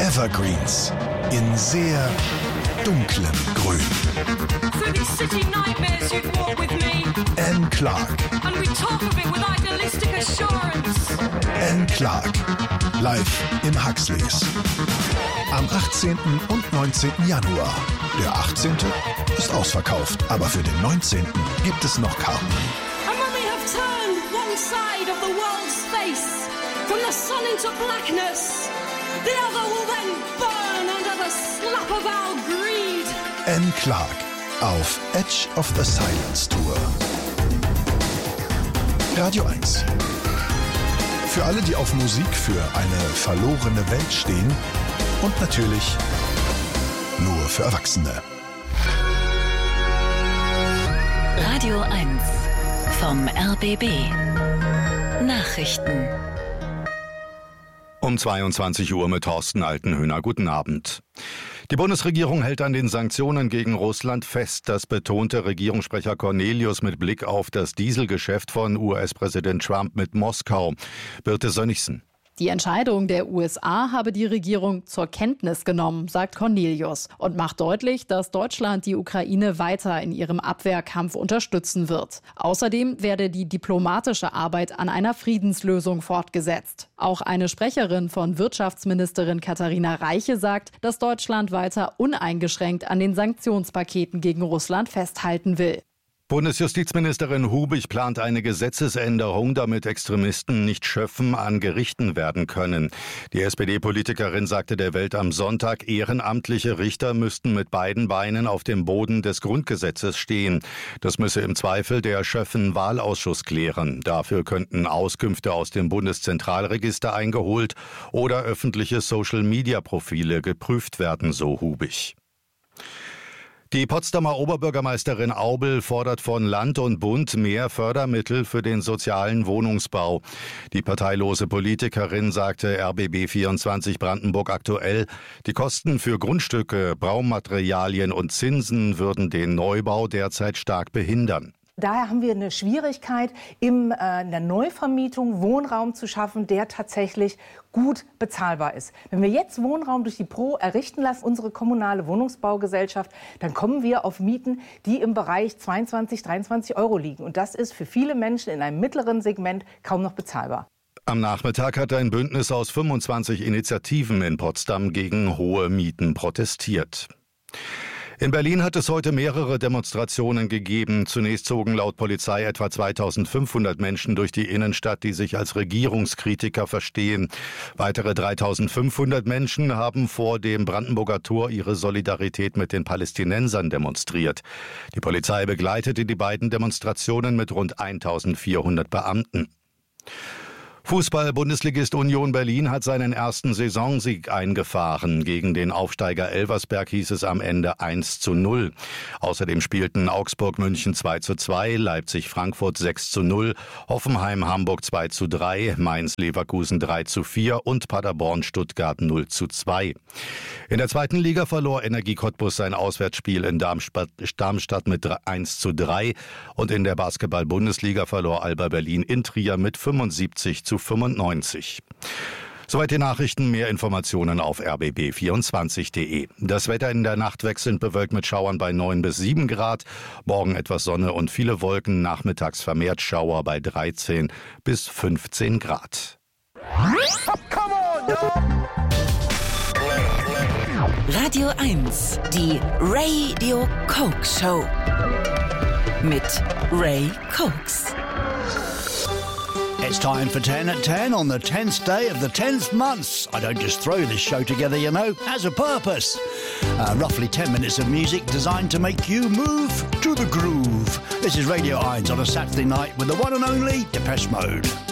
Evergreens in sehr dunklem Grün. Through these city nightmares you'd walk with me. Anne Clark. And we'd talk of it with idealistic assurance. Anne Clark. Live im Huxleys. Am 18. und 19. Januar. Der 18. ist ausverkauft, aber für den 19. gibt es noch Karten. And when we have turned one side of the world's face from the sun into blackness, the other will then burn under the slap of our greed. Anne Clark auf Edge of the Silence Tour. Radio 1. Für alle, die auf Musik für eine verlorene Welt stehen und natürlich nur für Erwachsene. Radio 1 vom RBB. Nachrichten. Um 22 Uhr mit Thorsten Altenhöhner. Guten Abend. Die Bundesregierung hält an den Sanktionen gegen Russland fest. Das betonte Regierungssprecher Cornelius mit Blick auf das Dieselgeschäft von US-Präsident Trump mit Moskau. Birte Sönnigsen. Die Entscheidung der USA habe die Regierung zur Kenntnis genommen, sagt Cornelius, und macht deutlich, dass Deutschland die Ukraine weiter in ihrem Abwehrkampf unterstützen wird. Außerdem werde die diplomatische Arbeit an einer Friedenslösung fortgesetzt. Auch eine Sprecherin von Wirtschaftsministerin Katharina Reiche sagt, dass Deutschland weiter uneingeschränkt an den Sanktionspaketen gegen Russland festhalten will. Bundesjustizministerin Hubig plant eine Gesetzesänderung, damit Extremisten nicht schöffen an Gerichten werden können. Die SPD-Politikerin sagte der Welt am Sonntag, ehrenamtliche Richter müssten mit beiden Beinen auf dem Boden des Grundgesetzes stehen. Das müsse im Zweifel der Schöffen-Wahlausschuss klären. Dafür könnten Auskünfte aus dem Bundeszentralregister eingeholt oder öffentliche Social-Media-Profile geprüft werden, so Hubig. Die Potsdamer Oberbürgermeisterin Aubel fordert von Land und Bund mehr Fördermittel für den sozialen Wohnungsbau. Die parteilose Politikerin sagte RBB24 Brandenburg aktuell, die Kosten für Grundstücke, Baumaterialien und Zinsen würden den Neubau derzeit stark behindern. Daher haben wir eine Schwierigkeit, in der Neuvermietung Wohnraum zu schaffen, der tatsächlich gut bezahlbar ist. Wenn wir jetzt Wohnraum durch die Pro errichten lassen, unsere kommunale Wohnungsbaugesellschaft, dann kommen wir auf Mieten, die im Bereich 22, 23 Euro liegen. Und das ist für viele Menschen in einem mittleren Segment kaum noch bezahlbar. Am Nachmittag hat ein Bündnis aus 25 Initiativen in Potsdam gegen hohe Mieten protestiert. In Berlin hat es heute mehrere Demonstrationen gegeben. Zunächst zogen laut Polizei etwa 2500 Menschen durch die Innenstadt, die sich als Regierungskritiker verstehen. Weitere 3500 Menschen haben vor dem Brandenburger Tor ihre Solidarität mit den Palästinensern demonstriert. Die Polizei begleitete die beiden Demonstrationen mit rund 1400 Beamten. Fußball-Bundesligist Union Berlin hat seinen ersten Saisonsieg eingefahren. Gegen den Aufsteiger Elversberg hieß es am Ende 1:0. Außerdem spielten Augsburg München 2:2, Leipzig Frankfurt 6:0, Hoffenheim Hamburg 2:3, Mainz Leverkusen 3:4 und Paderborn Stuttgart 0:2. In der zweiten Liga verlor Energie Cottbus sein Auswärtsspiel in Darmstadt mit 1:3 und in der Basketball-Bundesliga verlor Alba Berlin in Trier mit 75:95. Soweit die Nachrichten, mehr Informationen auf rbb24.de. Das Wetter in der Nacht wechselnd bewölkt mit Schauern bei 9 bis 7 Grad. Morgen etwas Sonne und viele Wolken, nachmittags vermehrt Schauer bei 13 bis 15 Grad. Radio 1, die Radio Coke Show. Mit Ray Cokes. It's time for 10 at 10 on the 10th day of the 10th month. I don't just throw this show together, you know, has a purpose. Roughly 10 minutes of music designed to make you move to the groove. This is Radio 1 on a Saturday night with the one and only Depeche Mode.